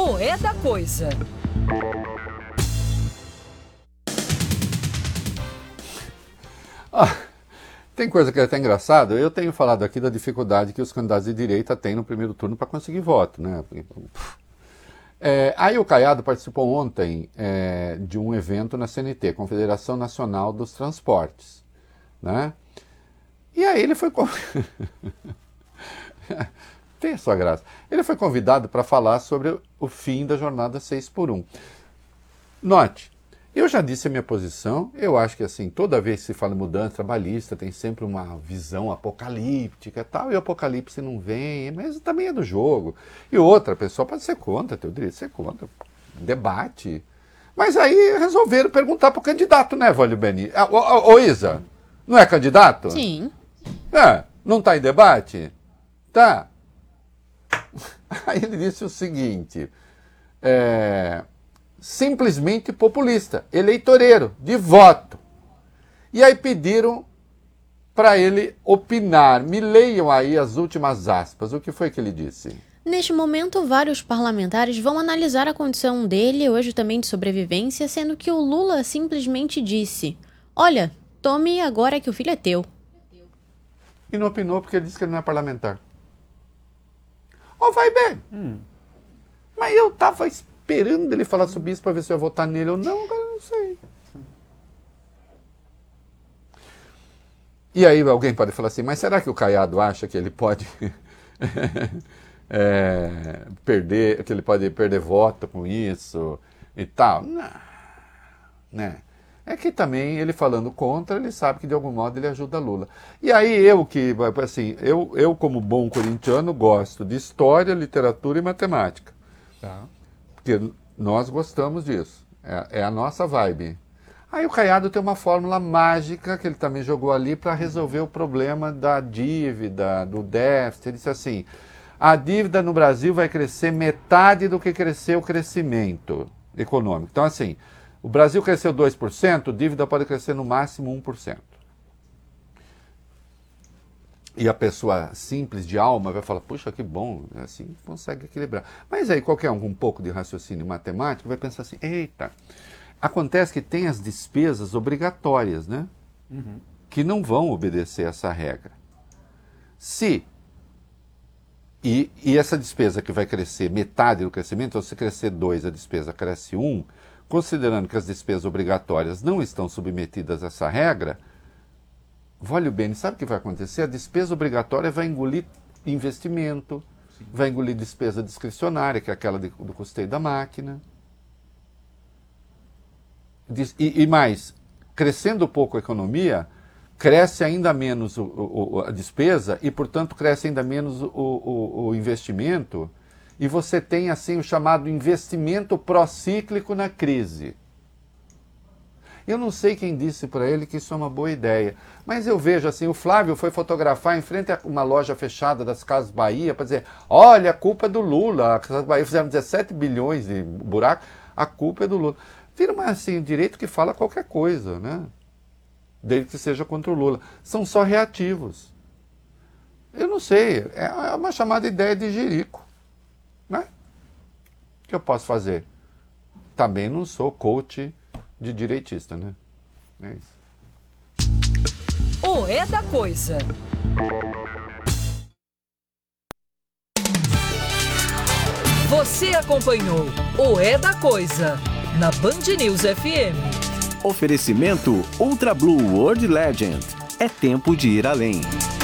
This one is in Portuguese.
O É da Coisa. Tem coisa que é até engraçado. Eu tenho falado aqui da dificuldade que os candidatos de direita têm no primeiro turno para conseguir voto, né? Aí o Caiado participou ontem de um evento na CNT, Confederação Nacional dos Transportes, né? E aí ele foi... Tem a sua graça. Ele foi convidado para falar sobre o fim da jornada 6x1. Note, eu já disse a minha posição, eu acho que assim, toda vez que se fala em mudança trabalhista, tem sempre uma visão apocalíptica e tal, e o apocalipse não vem, mas também é do jogo. E outra, a pessoa pode ser contra, tem o direito de ser contra, debate. Mas aí resolveram perguntar para o candidato, né, Vólio Beni? Ô Isa, não é candidato? Sim. Não está em debate? Tá. Aí ele disse o seguinte, simplesmente populista, eleitoreiro, de voto. E aí pediram para ele opinar. Me leiam aí as últimas aspas. O que foi que ele disse? Neste momento, vários parlamentares vão analisar a condição dele, hoje também de sobrevivência, sendo que o Lula simplesmente disse: olha, tome agora que o filho é teu. E não opinou porque ele disse que ele não é parlamentar. Vai bem. Mas eu estava esperando ele falar sobre isso para ver se eu ia votar nele ou não, agora não sei. E aí alguém pode falar assim, mas será que o Caiado acha que ele pode perder voto com isso e tal? Não. Né? É que também ele falando contra, ele sabe que de algum modo ele ajuda Lula. E aí eu como bom corintiano gosto de história, literatura e matemática. Tá. Porque nós gostamos disso. É a nossa vibe. Aí o Caiado tem uma fórmula mágica que ele também jogou ali para resolver o problema da dívida, do déficit. Ele disse assim, a dívida no Brasil vai crescer metade do que cresceu o crescimento econômico. Então assim, o Brasil cresceu 2%, a dívida pode crescer no máximo 1%. E a pessoa simples de alma vai falar, puxa, que bom, assim consegue equilibrar. Mas aí qualquer um com um pouco de raciocínio matemático vai pensar assim, eita, acontece que tem as despesas obrigatórias, né? Que não vão obedecer essa regra. E essa despesa que vai crescer metade do crescimento, ou se crescer 2, a despesa cresce 1, considerando que as despesas obrigatórias não estão submetidas a essa regra, Vólio Beni, sabe o que vai acontecer? A despesa obrigatória vai engolir investimento, vai engolir despesa discricionária, que é aquela do custeio da máquina. E mais, crescendo pouco a economia, cresce ainda menos a despesa e, portanto, cresce ainda menos o investimento. E você tem, assim, o chamado investimento procíclico na crise. Eu não sei quem disse para ele que isso é uma boa ideia, mas eu vejo assim, o Flávio foi fotografar em frente a uma loja fechada das Casas Bahia para dizer, olha, a culpa é do Lula, as Casas Bahia fizeram 17 bilhões de buraco, a culpa é do Lula. Vira mais assim, direito que fala qualquer coisa, né? Desde que seja contra o Lula. São só reativos. Eu não sei, é uma chamada ideia de jirico, né? O que eu posso fazer? Também não sou coach de direitista, né? É isso. O É da Coisa. Você acompanhou o É da Coisa na Band News FM. Oferecimento Ultra Blue World Legend. É tempo de ir além.